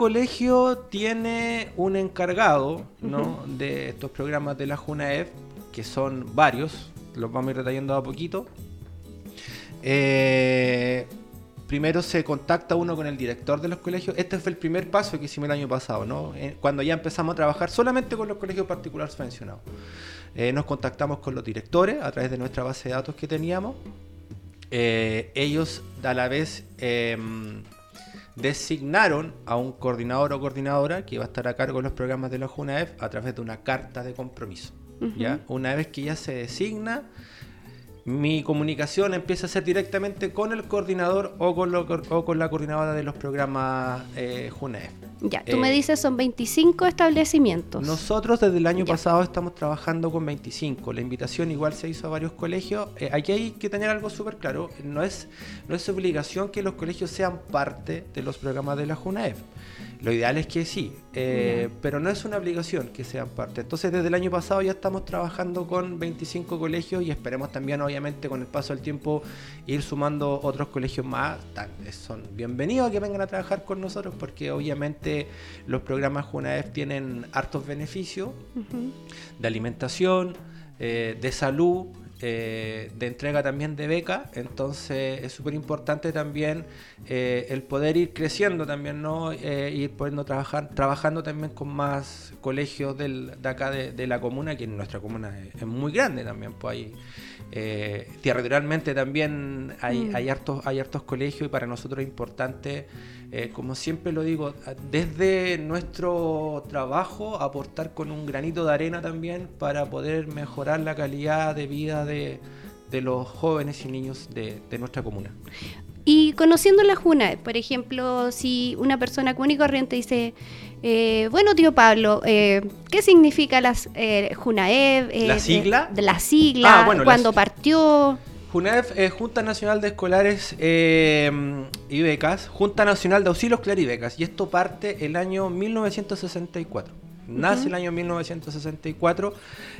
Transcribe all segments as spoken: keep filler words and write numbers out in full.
colegio tiene un encargado, ¿no? Uh-huh. de estos programas de la JUNAEV, que son varios, los vamos a ir detallando a poquito. Eh, primero se contacta uno con el director de los colegios. Este fue el primer paso que hicimos el año pasado, ¿no? Eh, cuando ya empezamos a trabajar solamente con los colegios particulares subvencionados. Eh, nos contactamos con los directores a través de nuestra base de datos que teníamos. Eh, ellos a la vez eh, designaron a un coordinador o coordinadora que iba a estar a cargo de los programas de la JUNAEV a través de una carta de compromiso. Uh-huh. ¿Ya? Una vez que ya se designa, mi comunicación empieza a ser directamente con el coordinador o con, lo, o con la coordinadora de los programas eh, JUNAEV. Ya, tú eh, me dices son veinticinco establecimientos. Nosotros desde el año ya. pasado estamos trabajando con veinticinco. La invitación igual se hizo a varios colegios. Eh, aquí hay que tener algo súper claro. No es, no es obligación que los colegios sean parte de los programas de la JUNAEV. Lo ideal es que sí, eh, yeah. pero no es una obligación que sean parte. Entonces desde el año pasado ya estamos trabajando con veinticinco colegios y esperemos también obviamente con el paso del tiempo ir sumando otros colegios más. Son bienvenidos a que vengan a trabajar con nosotros porque obviamente los programas JUNAEV tienen hartos beneficios uh-huh. de alimentación, eh, de salud, Eh, de entrega también de beca, entonces es súper importante también eh, el poder ir creciendo también, ¿no? Eh, ir pudiendo trabajar, trabajando también con más colegios del, de acá de, de la comuna, que nuestra comuna es, es muy grande también, pues hay eh, territorialmente también hay, mm. hay, hartos, hay hartos colegios y para nosotros es importante, eh, como siempre lo digo, desde nuestro trabajo aportar con un granito de arena también para poder mejorar la calidad de vida de, de los jóvenes y niños de, de nuestra comuna. Y conociendo la JUNAEV, por ejemplo, si una persona común y corriente dice, eh, bueno, tío Pablo, eh, ¿qué significa las eh, JUNAEV? Eh, ¿La sigla? De, de la sigla, ah, bueno, ¿cuándo las... partió? JUNAEV es Junta Nacional de Escolares eh, y Becas, Junta Nacional de Auxilio Escolar y Becas, y esto parte el año mil novecientos sesenta y cuatro. Nace uh-huh. el año mil novecientos sesenta y cuatro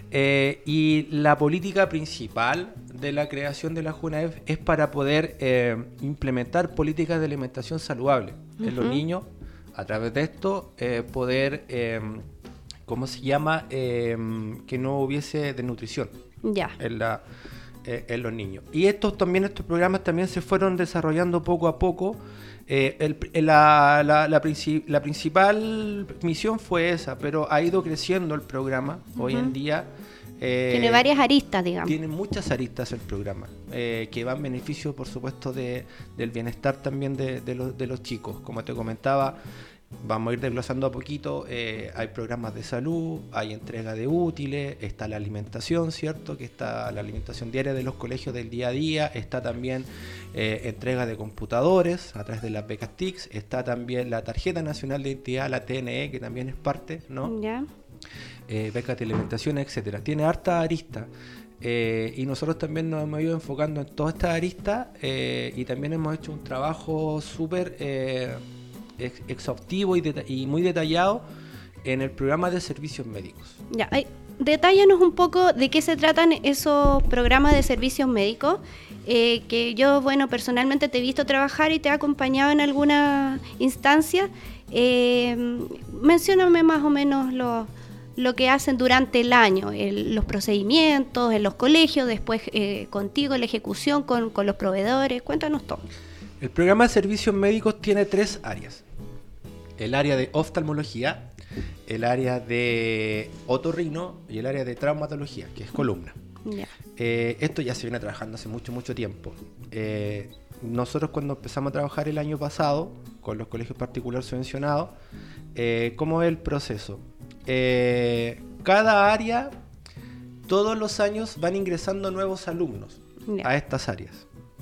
eh, y la política principal de la creación de la JUNAEV es para poder eh, implementar políticas de alimentación saludable uh-huh. en los niños. A través de esto eh, poder, eh, ¿cómo se llama? Eh, que no hubiese desnutrición ya. en la eh, en los niños. Y estos también estos programas también se fueron desarrollando poco a poco. Eh, el, la, la, la, princip- la principal misión fue esa, pero ha ido creciendo el programa uh-huh. hoy en día. Eh, tiene varias aristas, digamos. Tiene muchas aristas el programa, eh, que va en beneficio, por supuesto, de, del bienestar también de, de, los, de los chicos. Como te comentaba, vamos a ir desglosando a poquito. Eh, hay programas de salud, hay entrega de útiles, está la alimentación, ¿cierto? Que está la alimentación diaria de los colegios del día a día, está también eh, entrega de computadores a través de las becas T I C S, está también la Tarjeta Nacional de Identidad, la T N E, que también es parte, ¿no? Ya. Eh, becas de alimentación, etcétera. Tiene harta arista. Eh, y nosotros también nos hemos ido enfocando en todas estas aristas eh, y también hemos hecho un trabajo súper eh, ex- exhaustivo y, deta- y muy detallado en el programa de servicios médicos. Ya, ay, detállanos un poco de qué se tratan esos programas de servicios médicos, eh, que yo, bueno, personalmente te he visto trabajar y te he acompañado en alguna instancia. Eh, mencióname más o menos los... lo que hacen durante el año, el, los procedimientos en los colegios, después eh, contigo, la ejecución con, con los proveedores. Cuéntanos todo. El programa de servicios médicos tiene tres áreas. El área de oftalmología, el área de otorrino y el área de traumatología, que es columna. Yeah. Eh, esto ya se viene trabajando hace mucho, mucho tiempo. Eh, nosotros cuando empezamos a trabajar el año pasado con los colegios particulares subvencionados, eh, ¿cómo es el proceso? Eh, cada área, todos los años van ingresando nuevos alumnos yeah. a estas áreas.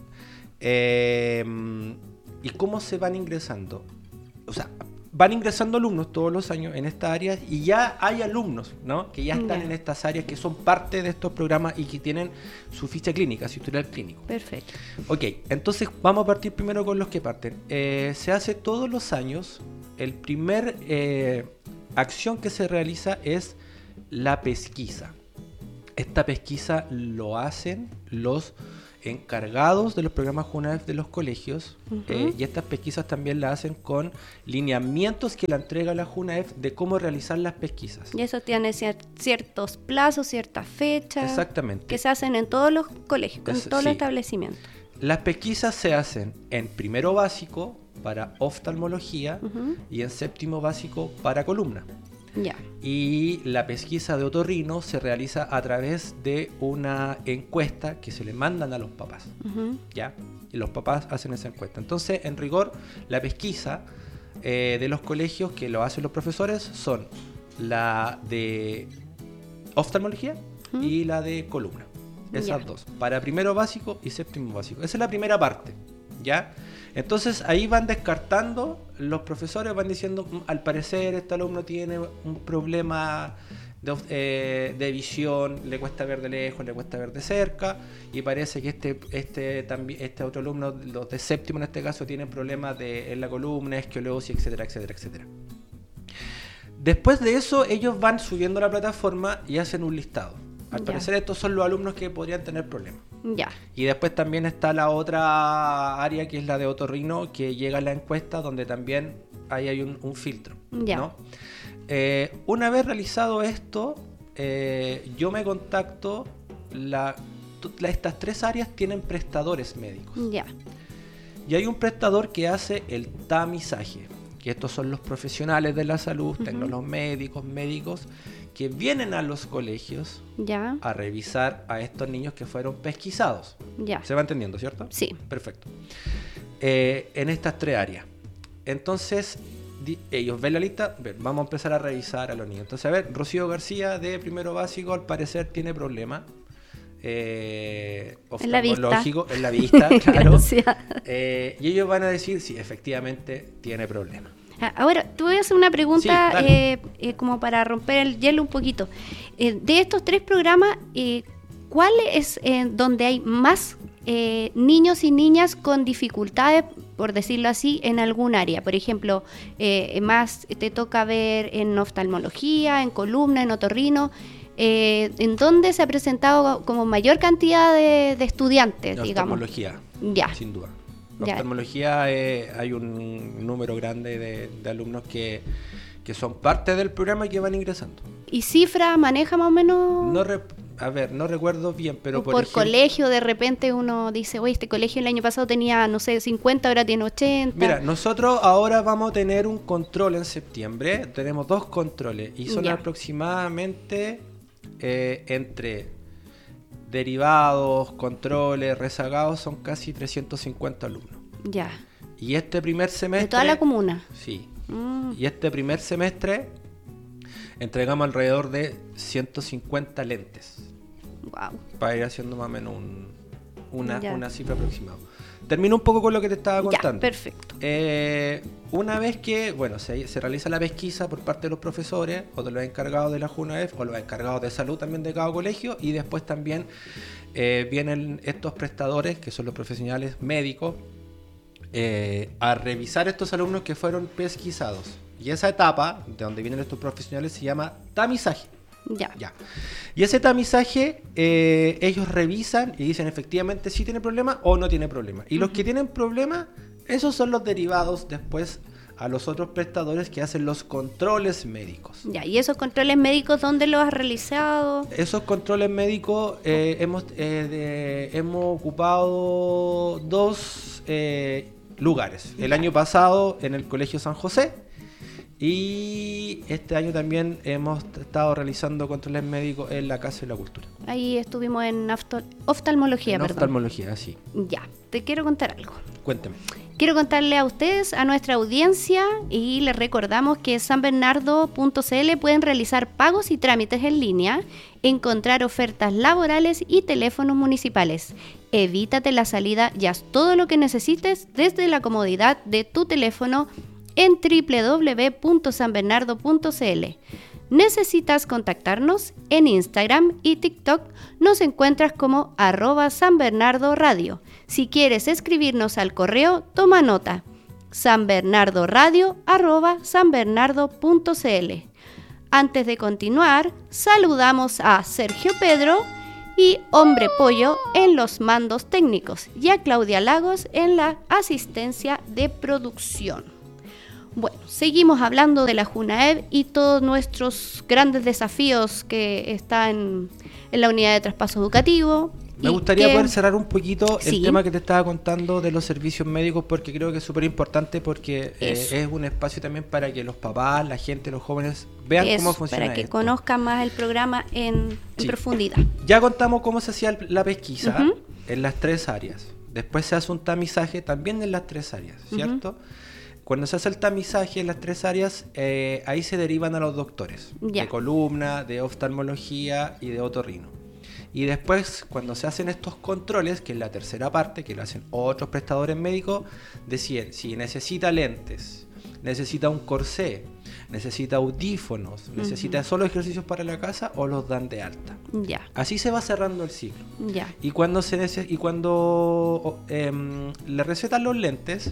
Eh, ¿Y cómo se van ingresando? O sea, van ingresando alumnos todos los años en estas áreas y ya hay alumnos, ¿no? Que ya están yeah. en estas áreas, que son parte de estos programas y que tienen su ficha clínica, su historial clínico. Perfecto. Ok, entonces vamos a partir primero con los que parten. Eh, se hace todos los años, el primer... Eh, acción que se realiza es la pesquisa. Esta pesquisa lo hacen los encargados de los programas JUNAEF de los colegios, uh-huh. eh, y estas pesquisas también las hacen con lineamientos que la entrega la JUNAEF de cómo realizar las pesquisas. Y eso tiene cier- ciertos plazos, ciertas fechas. Exactamente. Que se hacen en todos los colegios, en Es, todos sí. los establecimientos. Las pesquisas se hacen en primero básico para oftalmología uh-huh. y en séptimo básico para columna. Ya. Y la pesquisa de otorrino se realiza a través de una encuesta que se le mandan a los papás. Uh-huh. ¿Ya? Y los papás hacen esa encuesta. Entonces, en rigor, la pesquisa eh, de los colegios que lo hacen los profesores son la de oftalmología uh-huh. y la de columna. Esas ya. dos. Para primero básico y séptimo básico. Esa es la primera parte. ¿Ya? Entonces ahí van descartando, los profesores van diciendo, al parecer este alumno tiene un problema de, eh, de visión, le cuesta ver de lejos, le cuesta ver de cerca, y parece que este este también este otro alumno, los de séptimo en este caso, tienen problemas de, en la columna, escoliosis, etcétera, etcétera, etcétera. Después de eso, ellos van subiendo a la plataforma y hacen un listado. Al ya. parecer estos son los alumnos que podrían tener problemas. Ya. Y después también está la otra área que es la de otorrino, que llega a la encuesta donde también ahí hay un, un filtro. Ya. ¿No? Eh, una vez realizado esto, eh, yo me contacto, la, la, estas tres áreas tienen prestadores médicos. Ya. Y hay un prestador que hace el tamizaje, que estos son los profesionales de la salud, uh-huh. tengo los médicos, médicos, que vienen a los colegios ya. a revisar a estos niños que fueron pesquisados. Ya. ¿Se va entendiendo, cierto? Sí. Perfecto. Eh, en estas tres áreas. Entonces, di, ellos ven la lista, ven, vamos a empezar a revisar a los niños. Entonces, a ver, Rocío García de primero básico, al parecer tiene problemas. Eh, en la vista. En la vista, claro. eh, y ellos van a decir, sí, efectivamente tiene problemas. Ahora, te voy a hacer una pregunta sí, eh, eh, como para romper el hielo un poquito. Eh, de estos tres programas, eh, ¿cuál es eh, donde hay más eh, niños y niñas con dificultades, por decirlo así, en algún área? Por ejemplo, eh, más te toca ver en oftalmología, en columna, en otorrino. Eh, ¿En dónde se ha presentado como mayor cantidad de, de estudiantes, la digamos? Oftalmología, ya. sin duda. En oftalmología eh, hay un número grande de, de alumnos que, que son parte del programa y que van ingresando. ¿Y cifra maneja más o menos? No re, a ver, no recuerdo bien, pero por, por ejemplo, colegio de repente uno dice, oye, este colegio el año pasado tenía, no sé, cincuenta, ahora tiene ochenta. Mira, nosotros ahora vamos a tener un control en septiembre, tenemos dos controles y son ya. aproximadamente eh, entre derivados, controles, rezagados, son casi trescientos cincuenta alumnos. Ya. Y este primer semestre... ¿De toda la comuna? Sí. Mm. Y este primer semestre entregamos alrededor de ciento cincuenta lentes. Wow. Para ir haciendo más o menos un, una, una cifra aproximada. Termino un poco con lo que te estaba contando. Ya, perfecto. Eh, una vez que, bueno, se, se realiza la pesquisa por parte de los profesores o de los encargados de la JUNAEF o los encargados de salud también de cada colegio, y después también eh, vienen estos prestadores, que son los profesionales médicos, eh, a revisar estos alumnos que fueron pesquisados. Y esa etapa, de donde vienen estos profesionales, se llama tamizaje. Ya. ya. Y ese tamizaje, eh, ellos revisan y dicen efectivamente si tiene problema o no tiene problema. Y uh-huh. los que tienen problema, esos son los derivados después a los otros prestadores que hacen los controles médicos. Ya, ¿y esos controles médicos dónde los has realizado? Esos controles médicos eh, hemos, eh, de, hemos ocupado dos eh, lugares. El ya. año pasado en el Colegio San José. Y este año también hemos estado realizando controles médicos en la Casa de la Cultura. Ahí estuvimos en oftal- oftalmología, en perdón. oftalmología, sí. Ya, te quiero contar algo. Cuéntame. Quiero contarle a ustedes, a nuestra audiencia, y les recordamos que en san bernardo punto c l pueden realizar pagos y trámites en línea, encontrar ofertas laborales y teléfonos municipales. Evítate la salida y haz todo lo que necesites desde la comodidad de tu teléfono en doble u doble u doble u punto san bernardo punto c l. ¿Necesitas contactarnos? En Instagram y TikTok nos encuentras como arroba San Bernardo Radio. Si quieres escribirnos al correo, toma nota: sanbernardoradio arroba sanbernardo punto c l. Antes de continuar, saludamos a Sergio Pedro y Hombre Pollo en los mandos técnicos y a Claudia Lagos en la asistencia de producción. Bueno, seguimos hablando de la JUNAEV y todos nuestros grandes desafíos que están en la unidad de traspaso educativo. Me gustaría que... poder cerrar un poquito el sí. tema que te estaba contando de los servicios médicos, porque creo que es súper importante, porque eh, es un espacio también para que los papás, la gente, los jóvenes vean Eso, cómo funciona para que esto. conozcan más el programa en, en sí. profundidad. Ya contamos cómo se hacía la pesquisa Uh-huh. en las tres áreas. Después se hace un tamizaje también en las tres áreas, ¿cierto? Uh-huh. Cuando se hace el tamizaje en las tres áreas, eh, ahí se derivan a los doctores ya. de columna, de oftalmología y de otorrino. Y después, cuando se hacen estos controles, que es la tercera parte, que lo hacen otros prestadores médicos, deciden si necesita lentes, necesita un corsé, necesita audífonos, uh-huh. necesita solo ejercicios para la casa o los dan de alta. Ya. Así se va cerrando el ciclo. Ya. Y cuando, se neces- y cuando eh, le recetan los lentes,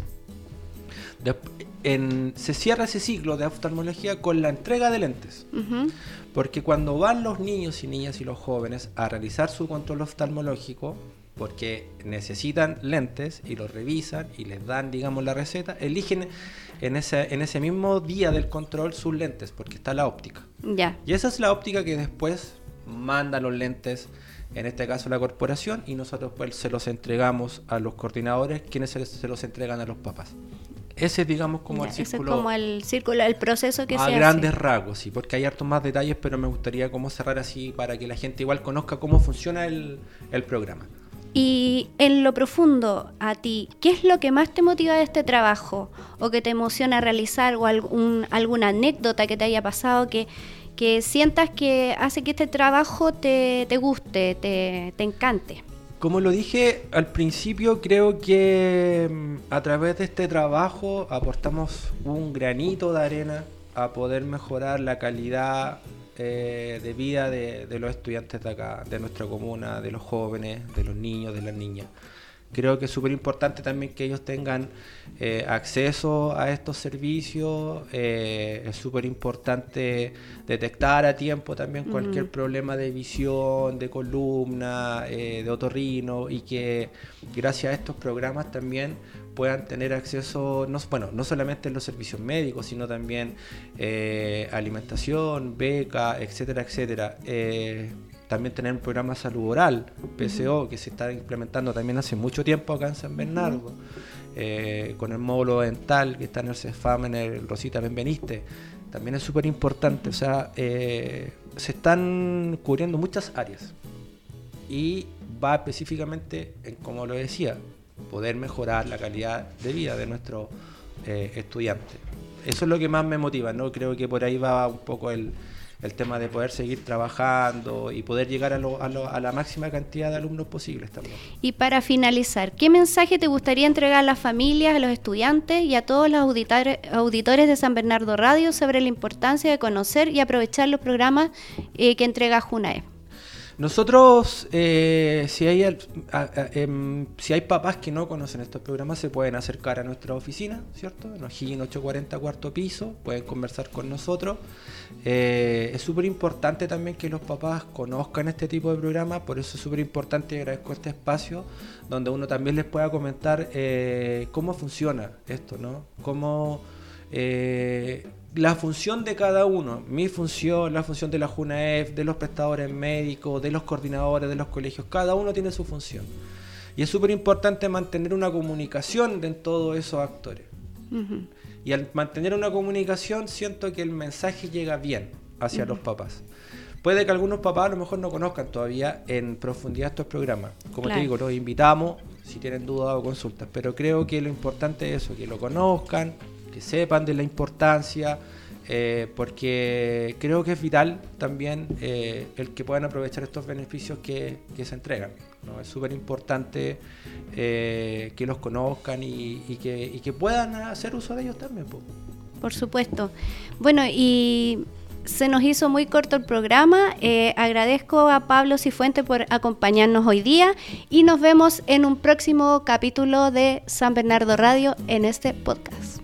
de- en, se cierra ese ciclo de oftalmología con la entrega de lentes. Uh-huh. Porque cuando van los niños y niñas y los jóvenes a realizar su control oftalmológico, porque necesitan lentes y los revisan y les dan, digamos, la receta, eligen en ese, en ese mismo día del control sus lentes, porque está la óptica. Ya. Y esa es la óptica que después manda los lentes, en este caso la corporación, y nosotros pues se los entregamos a los coordinadores, quienes se, se los entregan a los papás. Ese es, digamos, como ya, el círculo. Ese es como el círculo, el proceso que a se hace. A grandes rasgos, sí, porque hay hartos más detalles, pero me gustaría como cerrar así para que la gente igual conozca cómo funciona el, el programa. Y en lo profundo, a ti, ¿qué es lo que más te motiva de este trabajo? ¿O que te emociona realizar? ¿O algún, alguna anécdota que te haya pasado que, que sientas que hace que este trabajo te, te guste, te, te encante? Como lo dije al principio, creo que a través de este trabajo aportamos un granito de arena a poder mejorar la calidad eh, de vida de, de los estudiantes de acá, de nuestra comuna, de los jóvenes, de los niños, de las niñas. Creo que es súper importante también que ellos tengan eh, acceso a estos servicios. Eh, es súper importante detectar a tiempo también cualquier uh-huh. problema de visión, de columna, eh, de otorrino, y que gracias a estos programas también puedan tener acceso, no, bueno, no solamente en los servicios médicos, sino también eh, alimentación, beca, etcétera, etcétera. Eh, También tener un programa de salud oral, P C O, uh-huh. que se está implementando también hace mucho tiempo acá en San Bernardo, uh-huh. eh, con el módulo dental que está en el CEFAM, en el Rosita Benveniste. También es súper importante, uh-huh. o sea, eh, se están cubriendo muchas áreas y va específicamente en, como lo decía, poder mejorar la calidad de vida de nuestros eh, estudiantes. Eso es lo que más me motiva, ¿no? Creo que por ahí va un poco el... el tema de poder seguir trabajando y poder llegar a, lo, a, lo, a la máxima cantidad de alumnos posibles también. Y para finalizar, ¿qué mensaje te gustaría entregar a las familias, a los estudiantes y a todos los auditar, auditores de San Bernardo Radio sobre la importancia de conocer y aprovechar los programas eh, que entrega JUNAEV? Nosotros, eh, si, hay, a, a, eh, si hay papás que no conocen estos programas, se pueden acercar a nuestra oficina, ¿cierto? En O'Higgins ochocientos cuarenta, cuarto piso, pueden conversar con nosotros. Eh, es súper importante también que los papás conozcan este tipo de programas, por eso es súper importante y agradezco este espacio donde uno también les pueda comentar eh, cómo funciona esto, ¿no? Cómo... Eh, la función de cada uno, mi función, la función de la JUNAEV, de los prestadores médicos, de los coordinadores de los colegios, cada uno tiene su función. Y es súper importante mantener una comunicación de todos esos actores. Uh-huh. Y al mantener una comunicación siento que el mensaje llega bien hacia uh-huh. los papás. Puede que algunos papás a lo mejor no conozcan todavía en profundidad estos programas. Como claro. te digo, los invitamos si tienen dudas o consultas, pero creo que lo importante es eso, que lo conozcan, que sepan de la importancia, eh, porque creo que es vital también eh, el que puedan aprovechar estos beneficios que, que se entregan, ¿no? Es súper importante eh, que los conozcan y, y, que, y que puedan hacer uso de ellos también. Po. Por supuesto. Bueno, y se nos hizo muy corto el programa. Eh, agradezco a Pablo Cifuentes por acompañarnos hoy día y nos vemos en un próximo capítulo de San Bernardo Radio en este podcast.